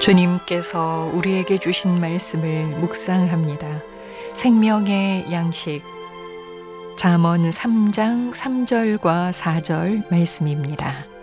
주님께서 우리에게 주신 말씀을 묵상합니다. 생명의 양식 잠언 3장 3절과 4절 말씀입니다.